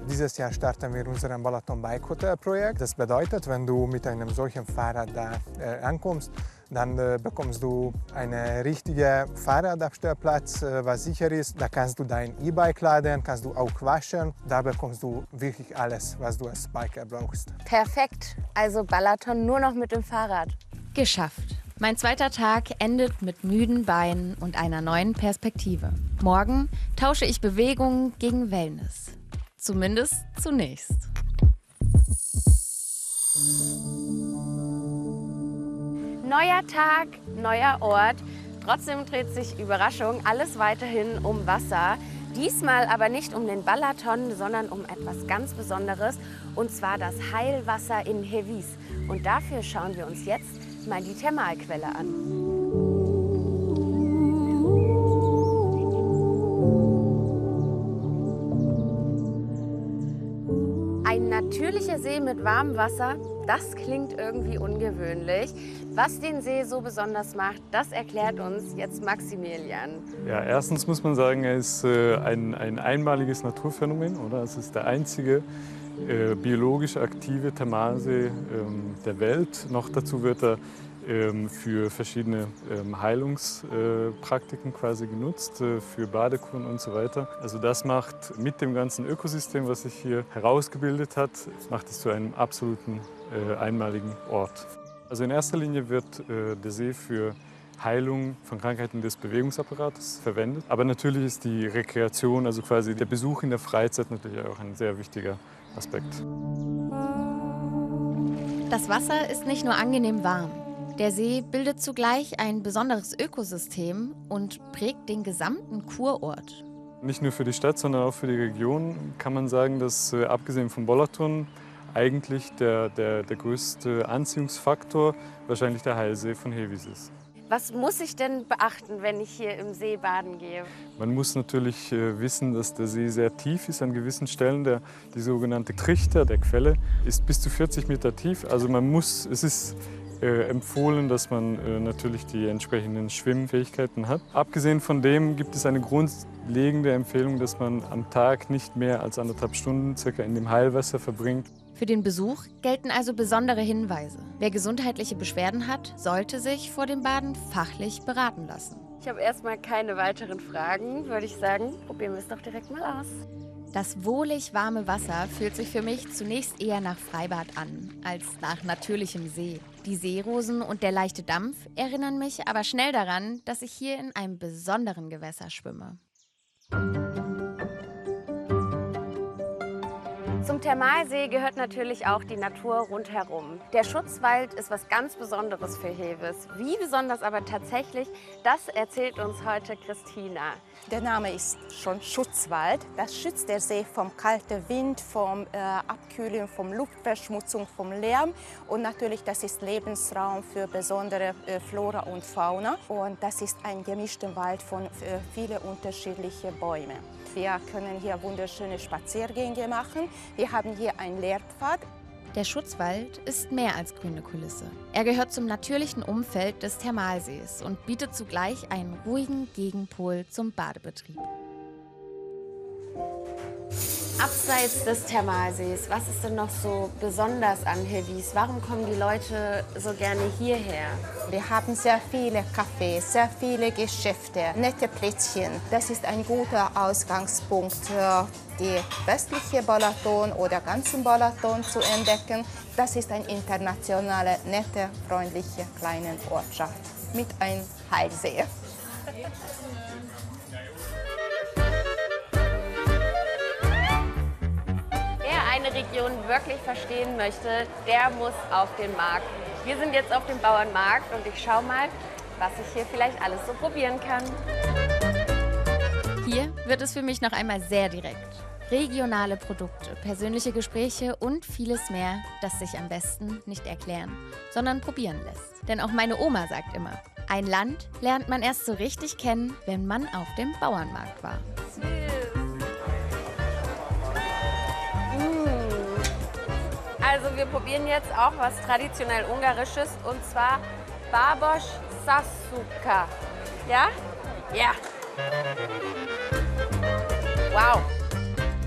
Dieses Jahr starten wir unser Balaton Bike Hotel Projekt. Das bedeutet, wenn du mit einem solchen Fahrrad da ankommst, dann bekommst du einen richtigen Fahrradabstellplatz, was sicher ist. Da kannst du dein E-Bike laden, kannst du auch waschen. Da bekommst du wirklich alles, was du als Biker brauchst. Perfekt. Also Balaton nur noch mit dem Fahrrad. Geschafft. Mein zweiter Tag endet mit müden Beinen und einer neuen Perspektive. Morgen tausche ich Bewegung gegen Wellness. Zumindest zunächst. Neuer Tag, neuer Ort. Trotzdem dreht sich Überraschung alles weiterhin um Wasser. Diesmal aber nicht um den Balaton, sondern um etwas ganz Besonderes. Und zwar das Heilwasser in Hevis. Und dafür schauen wir uns jetzt mal die Thermalquelle an. Ein natürlicher See mit warmem Wasser, das klingt irgendwie ungewöhnlich. Was den See so besonders macht, das erklärt uns jetzt Maximilian. Ja, erstens muss man sagen, er ist ein einmaliges Naturphänomen, oder? Es ist der einzige biologisch aktive Thermalsee der Welt. Noch dazu wird er für verschiedene Heilungspraktiken quasi genutzt, für Badekuren und so weiter. Also das macht mit dem ganzen Ökosystem, was sich hier herausgebildet hat, macht es zu einem absoluten einmaligen Ort. Also in erster Linie wird der See für Heilung von Krankheiten des Bewegungsapparates verwendet. Aber natürlich ist die Rekreation, also quasi der Besuch in der Freizeit natürlich auch ein sehr wichtiger Aspekt. Das Wasser ist nicht nur angenehm warm. Der See bildet zugleich ein besonderes Ökosystem und prägt den gesamten Kurort. Nicht nur für die Stadt, sondern auch für die Region kann man sagen, dass abgesehen vom Balaton eigentlich der größte Anziehungsfaktor wahrscheinlich der Heilsee von Hevis ist. Was muss ich denn beachten, wenn ich hier im See baden gehe? Man muss natürlich wissen, dass der See sehr tief ist an gewissen Stellen. Die sogenannte Trichter der Quelle ist bis zu 40 Meter tief. Also es ist empfohlen, dass man natürlich die entsprechenden Schwimmfähigkeiten hat. Abgesehen von dem gibt es eine grundlegende Empfehlung, dass man am Tag nicht mehr als 1,5 Stunden circa in dem Heilwasser verbringt. Für den Besuch gelten also besondere Hinweise. Wer gesundheitliche Beschwerden hat, sollte sich vor dem Baden fachlich beraten lassen. Ich habe erstmal keine weiteren Fragen, würde ich sagen. Probieren wir es doch direkt mal aus. Das wohlig warme Wasser fühlt sich für mich zunächst eher nach Freibad an, als nach natürlichem See. Die Seerosen und der leichte Dampf erinnern mich aber schnell daran, dass ich hier in einem besonderen Gewässer schwimme. Zum Thermalsee gehört natürlich auch die Natur rundherum. Der Schutzwald ist was ganz Besonderes für Hevis. Wie besonders aber tatsächlich, das erzählt uns heute Christina. Der Name ist schon Schutzwald. Das schützt der See vom kalten Wind, vom Abkühlen, vom Luftverschmutzung, vom Lärm. Und natürlich, das ist Lebensraum für besondere Flora und Fauna. Und das ist ein gemischter Wald von vielen unterschiedlichen Bäumen. Wir können hier wunderschöne Spaziergänge machen. Wir haben hier einen Lehrpfad. Der Schutzwald ist mehr als grüne Kulisse. Er gehört zum natürlichen Umfeld des Thermalsees und bietet zugleich einen ruhigen Gegenpol zum Badebetrieb. Abseits des Thermalsees, was ist denn noch so besonders an Hevis? Warum kommen die Leute so gerne hierher? Wir haben sehr viele Cafés, sehr viele Geschäfte, nette Plätzchen. Das ist ein guter Ausgangspunkt, die westliche Balaton oder ganzen Balaton zu entdecken. Das ist eine internationale, nette, freundliche kleine Ortschaft mit einem Heilsee. Eine Region wirklich verstehen möchte, der muss auf den Markt. Wir sind jetzt auf dem Bauernmarkt und ich schaue mal, was ich hier vielleicht alles so probieren kann. Hier wird es für mich noch einmal sehr direkt. Regionale Produkte, persönliche Gespräche und vieles mehr, das sich am besten nicht erklären, sondern probieren lässt. Denn auch meine Oma sagt immer, ein Land lernt man erst so richtig kennen, wenn man auf dem Bauernmarkt war. Also wir probieren jetzt auch was traditionell Ungarisches und zwar Babos Sasuka. Ja? Ja. Wow.